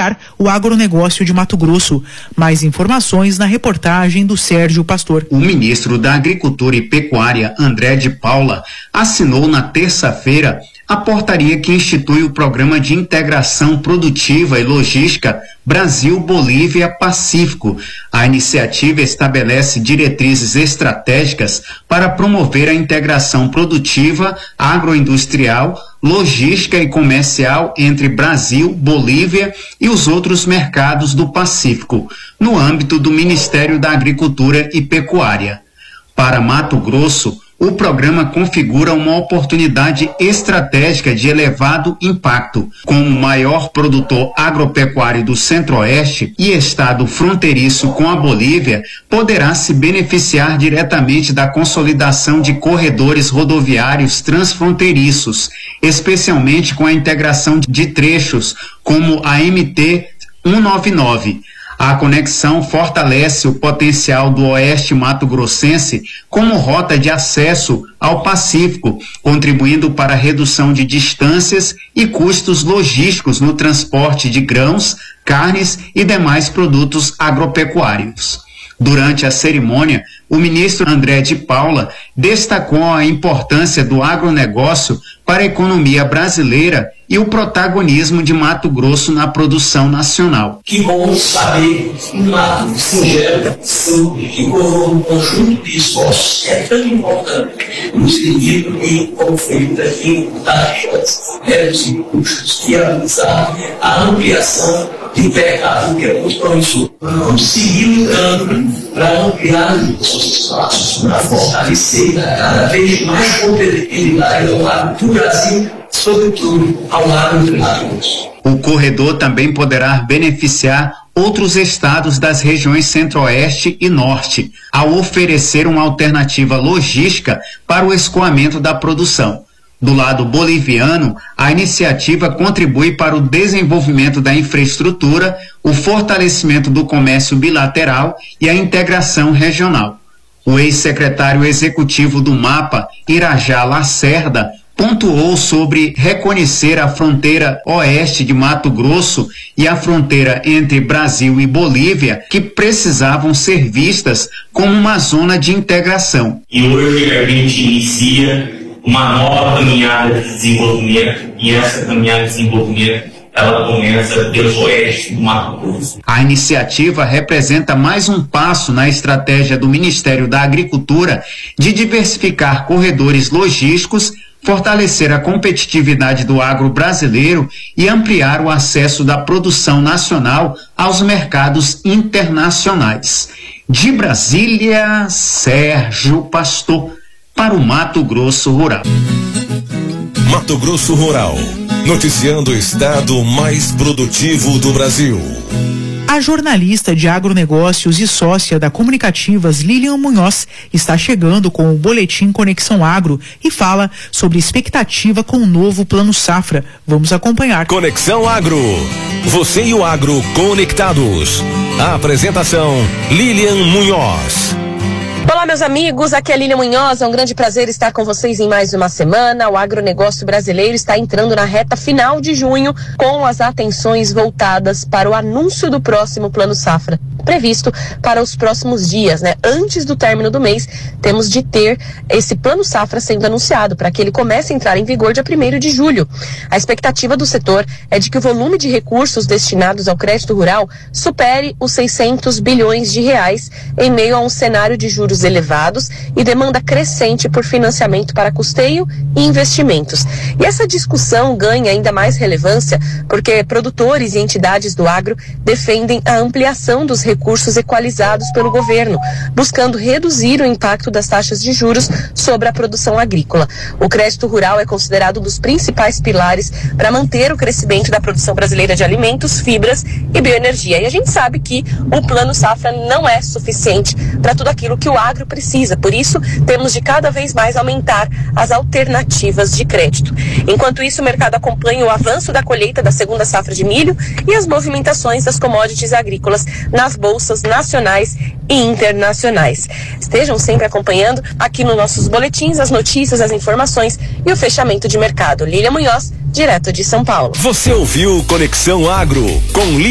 apoiar o agronegócio de Mato Grosso. Mais informações na reportagem do Sérgio Pastor. O ministro da Agricultura e Pecuária, André de Paula, assinou na terça-feira a portaria que institui o Programa de Integração Produtiva e Logística Brasil-Bolívia-Pacífico. A iniciativa estabelece diretrizes estratégicas para promover a integração produtiva, agroindustrial, logística e comercial entre Brasil, Bolívia e os outros mercados do Pacífico, no âmbito do Ministério da Agricultura e Pecuária. Para Mato Grosso, o programa configura uma oportunidade estratégica de elevado impacto. Como o maior produtor agropecuário do Centro-Oeste e estado fronteiriço com a Bolívia, poderá se beneficiar diretamente da consolidação de corredores rodoviários transfronteiriços, especialmente com a integração de trechos como a MT 199. A conexão fortalece o potencial do Oeste mato-grossense como rota de acesso ao Pacífico, contribuindo para a redução de distâncias e custos logísticos no transporte de grãos, carnes e demais produtos agropecuários. Durante a cerimônia, o ministro André de Paula destacou a importância do agronegócio para a economia brasileira e o protagonismo de Mato Grosso na produção nacional. Que bom saber que uma singela que um conjunto de esforços é tão importante no sentido de, como foi dito aqui, taxas, reduzir custos e avançar a ampliação de mercado, que é muito promissor. Vamos seguir lutando para ampliar os espaços, para fortalecer cada vez mais competitividade ao lado do Brasil, sobretudo ao lado do Mato Grosso. O corredor também poderá beneficiar outros estados das regiões Centro-Oeste e Norte, ao oferecer uma alternativa logística para o escoamento da produção. Do lado boliviano, a iniciativa contribui para o desenvolvimento da infraestrutura, o fortalecimento do comércio bilateral e a integração regional. O ex-secretário executivo do MAPA, Irajá Lacerda, pontuou sobre reconhecer a fronteira oeste de Mato Grosso e a fronteira entre Brasil e Bolívia, que precisavam ser vistas como uma zona de integração. E hoje a gente inicia uma nova caminhada de desenvolvimento, e essa caminhada de desenvolvimento ela começa pelo oeste do Mato Grosso. A iniciativa representa mais um passo na estratégia do Ministério da Agricultura de diversificar corredores logísticos, fortalecer a competitividade do agro brasileiro e ampliar o acesso da produção nacional aos mercados internacionais. De Brasília, Sérgio Pastor, para o Mato Grosso Rural. Mato Grosso Rural, noticiando o estado mais produtivo do Brasil. A jornalista de agronegócios e sócia da Comunicativas, Lilian Munhoz, está chegando com o boletim Conexão Agro e fala sobre expectativa com o novo Plano Safra. Vamos acompanhar. Conexão Agro. Você e o agro conectados. A apresentação, Lilian Munhoz. Olá, meus amigos, aqui é a Lilian Munhoz, é um grande prazer estar com vocês em mais uma semana. O agronegócio brasileiro está entrando na reta final de junho com as atenções voltadas para o anúncio do próximo Plano Safra, previsto para os próximos dias, né? Antes do término do mês, temos de ter esse Plano Safra sendo anunciado para que ele comece a entrar em vigor dia 1º de julho. A expectativa do setor é de que o volume de recursos destinados ao crédito rural supere os 600 bilhões de reais em meio a um cenário de juros elevados e demanda crescente por financiamento para custeio e investimentos. E essa discussão ganha ainda mais relevância porque produtores e entidades do agro defendem a ampliação dos recursos equalizados pelo governo, buscando reduzir o impacto das taxas de juros sobre a produção agrícola. O crédito rural é considerado um dos principais pilares para manter o crescimento da produção brasileira de alimentos, fibras e bioenergia. E a gente sabe que o Plano Safra não é suficiente para tudo aquilo que o agro precisa. Por isso, temos de cada vez mais aumentar as alternativas de crédito. Enquanto isso, o mercado acompanha o avanço da colheita da segunda safra de milho e as movimentações das commodities agrícolas nas bolsas nacionais e internacionais. Estejam sempre acompanhando aqui nos nossos boletins as notícias, as informações e o fechamento de mercado. Lilian Munhoz, direto de São Paulo. Você ouviu Conexão Agro com